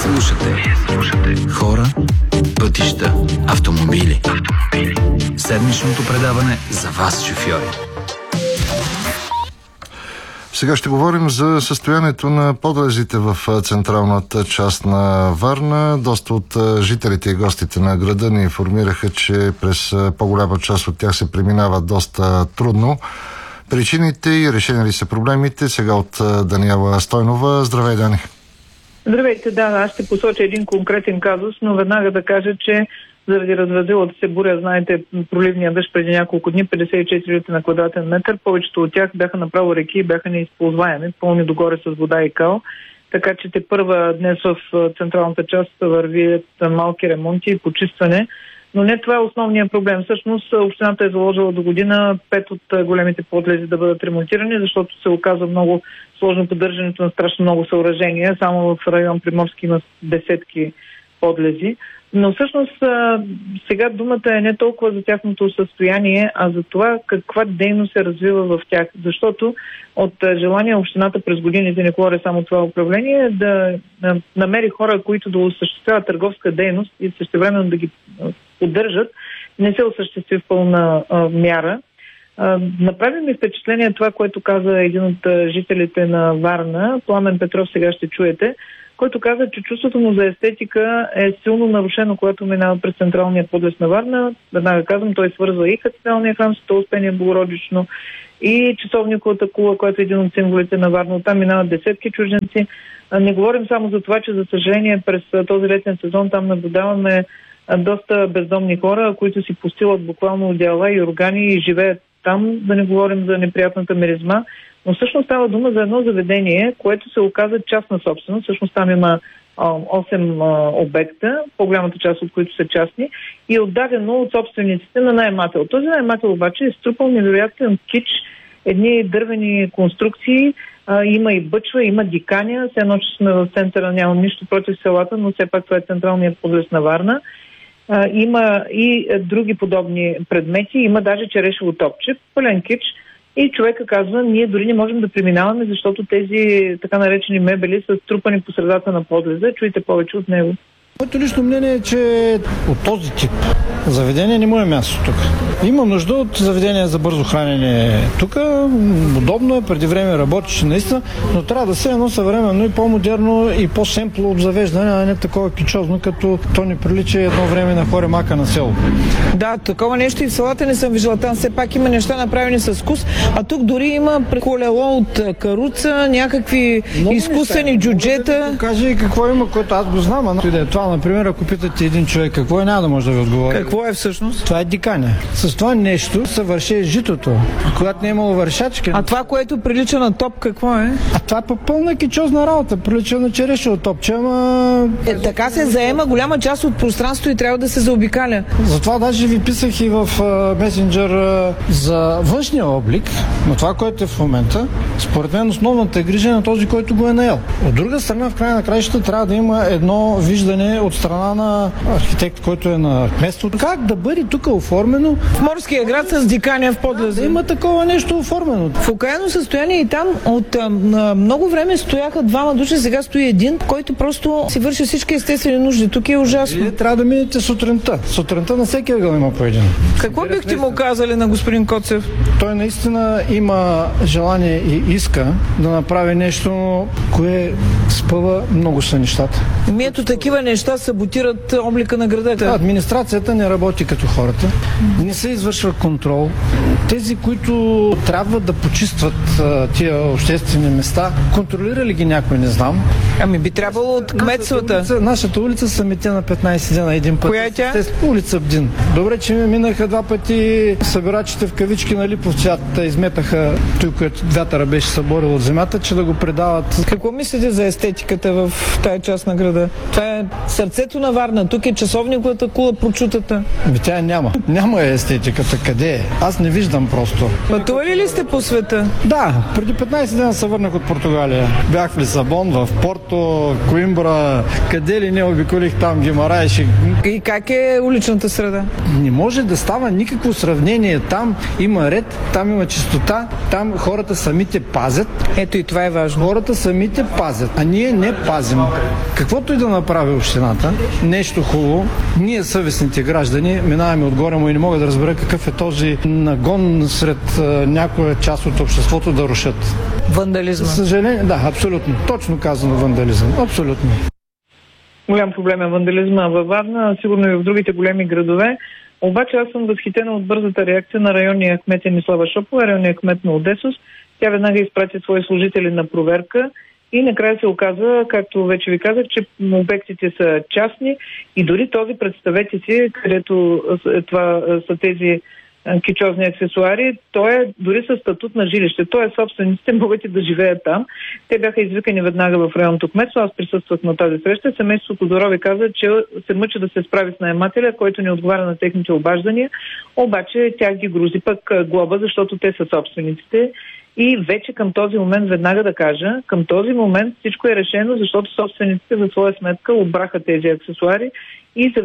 слушате Хора, пътища, автомобили. Седмичното предаване за вас, шофьори. Сега ще говорим за състоянието на подлезите в централната част на Варна. Доста от жителите и гостите на града ни информираха, че през по-голяма част от тях се преминава доста трудно. Причините и решени ли са проблемите? Сега от Даниела Стойнова. Здравей, Дани! Здравейте, да, аз ще посоча един конкретен казус, но веднага да кажа, че заради развазилата се буря, знаете, проливния дъжд преди няколко дни, 54 литра на квадратен метър, повечето от тях бяха направо реки и бяха неизползваеми, пълни догоре с вода и кал. Така че тепърва днес в централната част вървят малки ремонти и почистване. Но не това е основният проблем. Всъщност общината е заложила до година 5 от големите подлези да бъдат ремонтирани, защото се оказа много сложно поддържането на страшно много съоръжения. Само в район Приморски има десетки подлези. Но всъщност сега думата е не толкова за тяхното състояние, а за това каква дейност се развива в тях. Защото от желание общината през годините, не говоря само това управление, да намери хора, които да осъществяват търговска дейност и същевременно да ги поддържат, не се осъществи в пълна мяра. Направи ми впечатление това, което каза един от жителите на Варна, Пламен Петров, сега ще чуете, който каза, че чувството му за естетика е силно нарушено, когато минава през централния подлез на Варна. Веднага казвам, той свързва и катедралния храм с Успение Богородично и часовниковата кула, която е един от символите на Варна. Оттам минават десетки чужденци. Не говорим само за това, че за съжаление през този летен сезон там наблюдаваме доста бездомни хора, които си постилат буквално одеяла и органи и живеят там, да не говорим за неприятната миризма. Но всъщност става дума за едно заведение, което се оказа частна собственост. Всъщност там има 8 обекта, по-голямата част от които са частни, и е отдадено от собствениците на наемател. Този наемател обаче е струпал невероятен кич, едни дървени конструкции, има и бъчва, има диканя. Все едно, че сме в центъра, нямам нищо против селата, но все пак това е централният подлез на Варна. Има и други подобни предмети, има даже черешево топче, пълен кич. И човека казва, ние дори не можем да преминаваме, защото тези така наречени мебели са струпани по средата на подлеза. Чуйте повече от него. Моето лично мнение е, че от този тип заведение не му е място тук. Има нужда от заведение за бързо хранене тук. Удобно е, преди време работеше наистина, но трябва да се едно съвременно и по-модерно и по-семпло обзавеждане, а не такова кичозно, като то не прилича едно време на хоре мака на село. Да, такова нещо и в селата не съм виждала. Там все пак има неща направени с вкус, а тук дори има колело от каруца, някакви много изкуствени джуджета. Кажи какво има, което аз го знам, а това, например, ако питате един човек какво е, няма да може да ви отговори. Какво е всъщност? Това е диканя. С това нещо се върши житото, когато не е имало вършачки. А това, което прилича на топ, какво е? А това е пълна кичозна работа. Прилича на черешево топче, ама... Така се заема голяма част от пространството и трябва да се заобикаля. Затова даже ви писах и в месенджер за външния облик, но това, което е в момента, според мен основната грижа е на този, който го е наел. От друга страна, в края на краищата трябва да има едно виждане от страна на архитект, който е на местото. Как да бъде тук оформено? В морския град с диканя в подлеза. Да има такова нещо оформено. В окаяно състояние и там от много време стояха двама души, сега стои един, който просто си върши всички естествени нужди. Тук е ужасно. Вие трябва да минете сутринта. Сутринта на всеки ъгъл има по един. Какво бихте му казали на господин Коцев? Той наистина има желание и иска да направи нещо, кое спъва много са нещата. Ето такива неща саботират облика на града. Администрацията не работи като хората. Не се извършва контрол. Тези, които трябва да почистват тия обществени места, контролира ли ги някой, не знам. Ами би трябвало от кметствата. Нашата улица са мете на 15 дена един път. Коя е тя? Улица Бдин. Добре, че ми минаха 2 пъти събирачите в кавички на Липов цвят. Изметаха той, което вятъра беше съборил от земята, че да го предават. Какво мислите за естетиката в тая част на града? Това е Сърцето на Варна, тук е часовниковата кула, прочутата. Тя няма. Няма естетиката. Къде е? Аз не виждам просто. Пътували ли сте по света? Да, преди 15 дена се върнах от Португалия. Бях в Лисабон, в Порто, Коимбра, къде ли не обиколих там Гимарайш. И как е уличната среда? Не може да става никакво сравнение. Там има ред, там има чистота, там хората самите пазят. Ето и това е важно. Хората самите пазят, а ние не пазим. Каквото и да направи общината, нещо хубаво, ние съвестните граждани минаваме отгоре му и не мога да разбера какъв е този нагон сред някоя част от обществото да рушат. Вандализъм. За съжаление, да, абсолютно. Точно казано вандализъм. Абсолютно. Голям проблем е вандализма във Варна, сигурно и в другите големи градове. Обаче аз съм възхитена от бързата реакция на районния кмет Енислава Шопова, районния кмет на Одесос. Тя веднага изпрати свои служители на проверка и накрая се оказа, както вече ви казах, че обектите са частни и дори този, представете си, където това са тези кичозни аксесуари, той е дори със статут на жилище. Той е собствениците, могат и да живеят там. Те бяха извикани веднага в районното кметство. Аз присъствах на тази среща. Семейството Тодорови каза, че се мъчи да се справи с наемателя, който не отговаря на техните обаждания. Обаче тях ги грузи пък глоба, защото те са собствениците. И вече към този момент, веднага да кажа, към този момент всичко е решено, защото собствениците за своя сметка обраха тези аксесуари и